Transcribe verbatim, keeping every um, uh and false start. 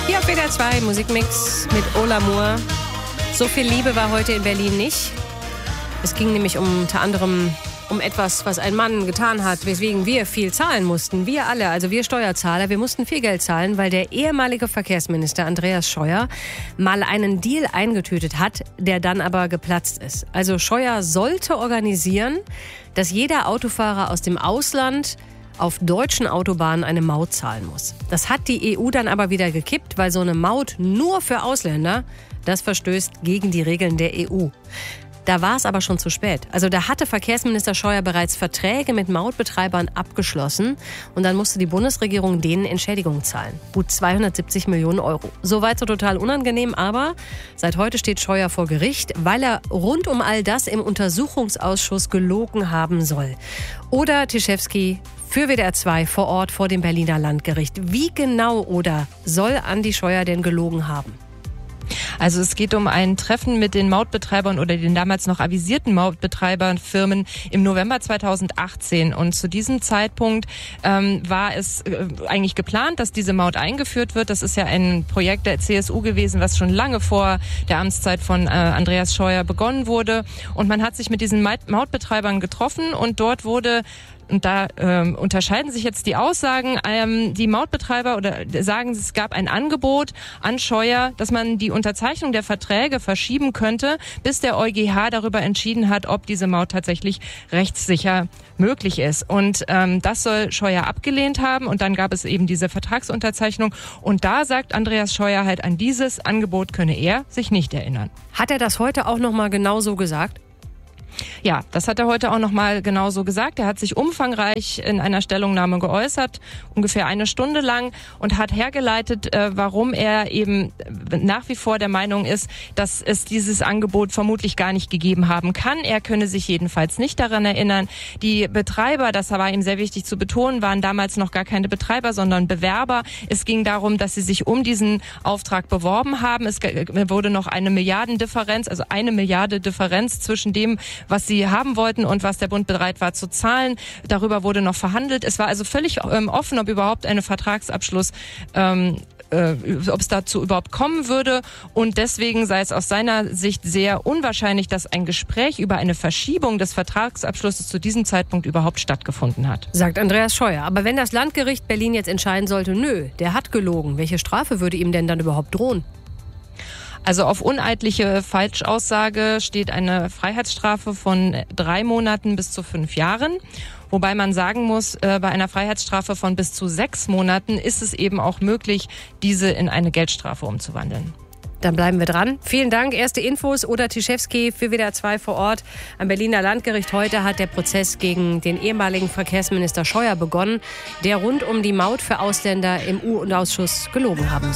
Hier auf W D R zwei Musikmix mit Ola Moore. So viel Liebe war heute in Berlin nicht. Es ging nämlich um, unter anderem um etwas, was ein Mann getan hat, weswegen wir viel zahlen mussten. Wir alle, also wir Steuerzahler, wir mussten viel Geld zahlen, weil der ehemalige Verkehrsminister Andreas Scheuer mal einen Deal eingetütet hat, der dann aber geplatzt ist. Also Scheuer sollte organisieren, dass jeder Autofahrer aus dem Ausland auf deutschen Autobahnen eine Maut zahlen muss. Das hat die E U dann aber wieder gekippt, weil so eine Maut nur für Ausländer, das verstößt gegen die Regeln der E U. Da war es aber schon zu spät. Also da hatte Verkehrsminister Scheuer bereits Verträge mit Mautbetreibern abgeschlossen und dann musste die Bundesregierung denen Entschädigung zahlen. Gut zweihundertsiebzig Millionen Euro. Soweit so total unangenehm, aber seit heute steht Scheuer vor Gericht, weil er rund um all das im Untersuchungsausschuss gelogen haben soll. Oder Tischewski für W D R zwei vor Ort vor dem Berliner Landgericht. Wie genau oder soll Andi Scheuer denn gelogen haben? Also es geht um ein Treffen mit den Mautbetreibern oder den damals noch avisierten Mautbetreiberfirmen im November zweitausendachtzehn. Und zu diesem Zeitpunkt ähm, war es äh, eigentlich geplant, dass diese Maut eingeführt wird. Das ist ja ein Projekt der C S U gewesen, was schon lange vor der Amtszeit von äh, Andreas Scheuer begonnen wurde. Und man hat sich mit diesen Mautbetreibern getroffen und dort wurde Und da ähm, unterscheiden sich jetzt die Aussagen. Ähm, die Mautbetreiber oder sagen, es gab ein Angebot an Scheuer, dass man die Unterzeichnung der Verträge verschieben könnte, bis der EuGH darüber entschieden hat, ob diese Maut tatsächlich rechtssicher möglich ist. Und ähm, das soll Scheuer abgelehnt haben. Und dann gab es eben diese Vertragsunterzeichnung. Und da sagt Andreas Scheuer halt, an dieses Angebot könne er sich nicht erinnern. Hat er das heute auch noch mal genau so gesagt? Ja, das hat er heute auch noch mal genauso gesagt. Er hat sich umfangreich in einer Stellungnahme geäußert, ungefähr eine Stunde lang, und hat hergeleitet, äh, warum er eben nach wie vor der Meinung ist, dass es dieses Angebot vermutlich gar nicht gegeben haben kann. Er könne sich jedenfalls nicht daran erinnern. Die Betreiber, das war ihm sehr wichtig zu betonen, waren damals noch gar keine Betreiber, sondern Bewerber. Es ging darum, dass sie sich um diesen Auftrag beworben haben. Es wurde noch eine Milliardendifferenz, also eine Milliarde Differenz zwischen dem, was sie haben wollten und was der Bund bereit war zu zahlen. Darüber wurde noch verhandelt. Es war also völlig ähm, offen, ob überhaupt ein Vertragsabschluss, ähm, äh, ob es dazu überhaupt kommen würde. Und deswegen sei es aus seiner Sicht sehr unwahrscheinlich, dass ein Gespräch über eine Verschiebung des Vertragsabschlusses zu diesem Zeitpunkt überhaupt stattgefunden hat. Sagt Andreas Scheuer. Aber wenn das Landgericht Berlin jetzt entscheiden sollte, nö, der hat gelogen, welche Strafe würde ihm denn dann überhaupt drohen? Also auf uneidliche Falschaussage steht eine Freiheitsstrafe von drei Monaten bis zu fünf Jahren. Wobei man sagen muss, äh, bei einer Freiheitsstrafe von bis zu sechs Monaten ist es eben auch möglich, diese in eine Geldstrafe umzuwandeln. Dann bleiben wir dran. Vielen Dank. Erste Infos oder Tischewski für W D R zwei vor Ort am Berliner Landgericht. Heute hat der Prozess gegen den ehemaligen Verkehrsminister Scheuer begonnen, der rund um die Maut für Ausländer im U-Ausschuss gelogen haben soll.